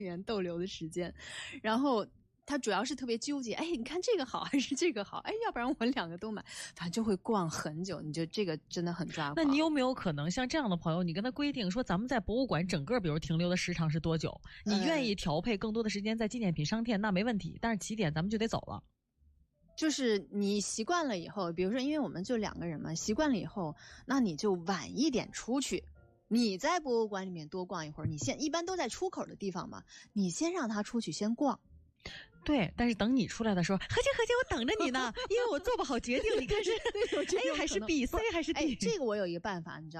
园逗留的时间，然后他主要是特别纠结，哎，你看这个好还是这个好？哎，要不然我两个都买，反正就会逛很久。你就这个真的很抓狂。 那你有没有可能像这样的朋友，你跟他规定说，咱们在博物馆整个比如停留的时长是多久？你愿意调配更多的时间在纪念品商店，那没问题。但是起点咱们就得走了。 就是你习惯了以后，比如说因为我们就2个人嘛，习惯了以后，那你就晚一点出去。你在博物馆里面多逛一会儿，你一般都在出口的地方嘛，你先让他出去先逛。 对，但是等你出来的时候，何姐，我等着你呢，因为我做不好决定，你看是 A 还是 B，C 还是 D。 这个我有一个办法，你知道。